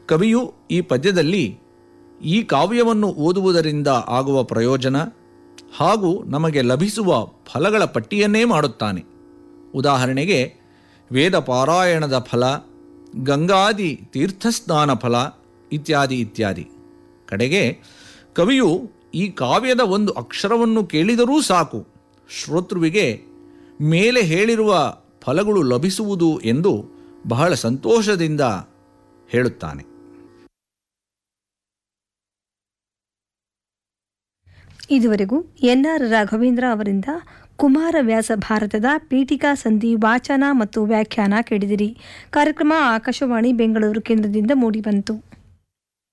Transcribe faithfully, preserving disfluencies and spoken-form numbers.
ಕವಿಯು ಈ ಪದ್ಯದಲ್ಲಿ ಈ ಕಾವ್ಯವನ್ನು ಓದುವುದರಿಂದ ಆಗುವ ಪ್ರಯೋಜನ ಹಾಗೂ ನಮಗೆ ಲಭಿಸುವ ಫಲಗಳ ಪಟ್ಟಿಯನ್ನೇ ಮಾಡುತ್ತಾನೆ. ಉದಾಹರಣೆಗೆ ವೇದ ಪಾರಾಯಣದ ಫಲ, ಗಂಗಾದಿ ತೀರ್ಥಸ್ನಾನ ಫಲ ಇತ್ಯಾದಿ ಇತ್ಯಾದಿ. ಕಡೆಗೆ ಕವಿಯು ಈ ಕಾವ್ಯದ ಒಂದು ಅಕ್ಷರವನ್ನು ಕೇಳಿದರೂ ಸಾಕು, ಶ್ರೋತೃವಿಗೆ ಮೇಲೆ ಹೇಳಿರುವ ಫಲಗಳು ಲಭಿಸುವುದು ಎಂದು ಬಹಳ ಸಂತೋಷದಿಂದ ಹೇಳುತ್ತಾನೆ. ಇದುವರೆಗೂ ಎನ್ ಆರ್ ರಾಘವೇಂದ್ರ ಅವರಿಂದ ಕುಮಾರವ್ಯಾಸ ಭಾರತದ ಪೀಠಿಕಾ ಸಂಧಿ ವಾಚನ ಮತ್ತು ವ್ಯಾಖ್ಯಾನ ಕೇಳಿದಿರಿ. ಕಾರ್ಯಕ್ರಮ ಆಕಾಶವಾಣಿ ಬೆಂಗಳೂರು ಕೇಂದ್ರದಿಂದ ಮೂಡಿಬಂತು.